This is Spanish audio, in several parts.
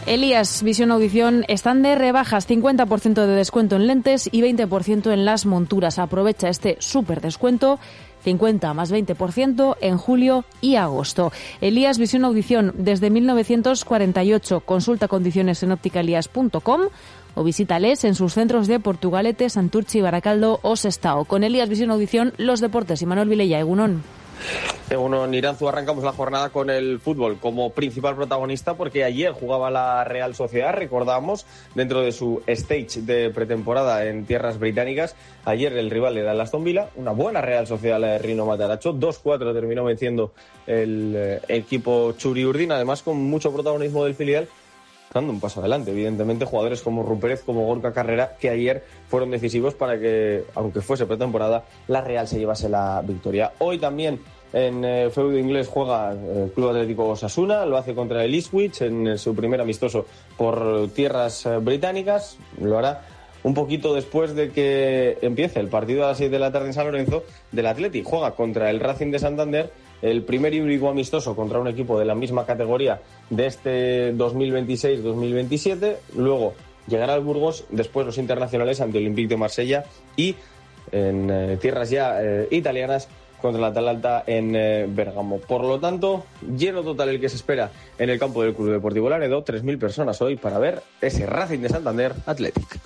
Elías Visión Audición están de rebajas, 50% de descuento en lentes y 20% en las monturas. Aprovecha este súper descuento, 50 más 20% en julio y agosto. Elías Visión Audición desde 1948. Consulta condiciones en ópticalias.com o visítales en sus centros de Portugalete, Santurchi, Baracaldo o Sestao. Con Elías Visión Audición, los deportes. Y Manuel Vilella, Egunon. En Iranzu arrancamos la jornada con el fútbol como principal protagonista porque ayer jugaba la Real Sociedad, recordamos, dentro de su stage de pretemporada en tierras británicas. Ayer el rival era el Aston Villa, una buena Real Sociedad la de Rino Mataracho, 2-4 terminó venciendo el equipo Churi-Urdin, además con mucho protagonismo del filial, dando un paso adelante. Evidentemente, jugadores como Rupérez, como Gorka Carrera, que ayer fueron decisivos para que, aunque fuese pretemporada, la Real se llevase la victoria. Hoy también en feudo inglés juega el Club Atlético Osasuna, lo hace contra el Ipswich en su primer amistoso por tierras británicas. Lo hará un poquito después de que empiece el partido a las 6 de la tarde en San Lorenzo del Atleti. Juega contra el Racing de Santander, el primer híbrido amistoso contra un equipo de la misma categoría de este 2026-2027. Luego llegará al Burgos, después los internacionales ante el Olympique de Marsella y en tierras ya italianas contra el Atalanta en Bérgamo. Por lo tanto, lleno total el que se espera en el campo del Club Deportivo Laredo. 3.000 personas hoy para ver ese Racing de Santander Athletic.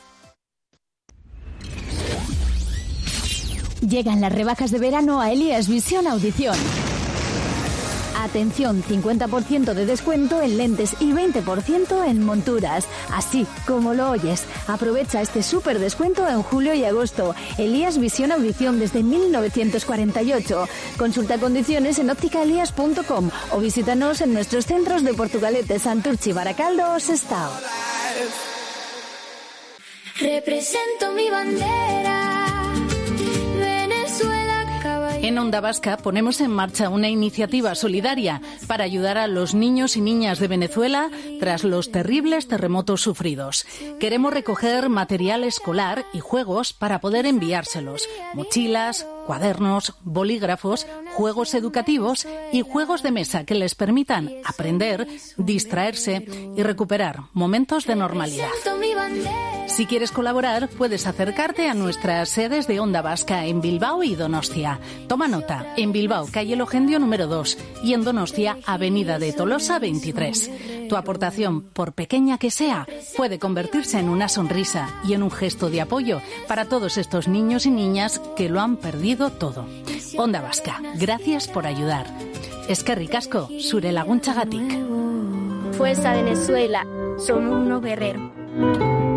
Llegan las rebajas de verano a Elías Visión Audición. Atención, 50% de descuento en lentes y 20% en monturas. Así como lo oyes. Aprovecha este súper descuento en julio y agosto. Elías Visión Audición desde 1948. Consulta condiciones en ópticalias.com o visítanos en nuestros centros de Portugalete, Santurchi, Baracaldo o Sestao. Represento mi bandera. En Onda Vasca ponemos en marcha una iniciativa solidaria para ayudar a los niños y niñas de Venezuela tras los terribles terremotos sufridos. Queremos recoger material escolar y juegos para poder enviárselos. Mochilas, cuadernos, bolígrafos, juegos educativos y juegos de mesa que les permitan aprender, distraerse y recuperar momentos de normalidad. Si quieres colaborar, puedes acercarte a nuestras sedes de Onda Vasca en Bilbao y Donostia. Toma nota, en Bilbao, calle Logendio número 2 y en Donostia, avenida de Tolosa 23. Tu aportación, por pequeña que sea, puede convertirse en una sonrisa y en un gesto de apoyo para todos estos niños y niñas que lo han perdido todo. Onda Vasca, gracias por ayudar. Eskerrik asko, zure laguntzagatik. Fuerza Venezuela, somos unos guerreros.